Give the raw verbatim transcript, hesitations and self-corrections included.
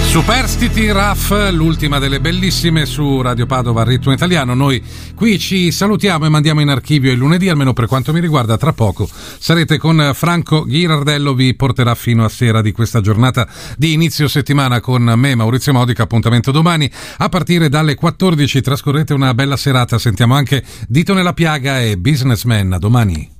Superstiti Raff, l'ultima delle bellissime su Radio Padova Ritmo Italiano. Noi qui ci salutiamo e mandiamo in archivio il lunedì, almeno per quanto mi riguarda. Tra poco sarete con Franco Ghirardello, vi porterà fino a sera di questa giornata di inizio settimana con me, Maurizio Modica. Appuntamento domani a partire dalle quattordici. Trascorrete una bella serata, sentiamo anche Dito nella piaga e Businessman. A domani.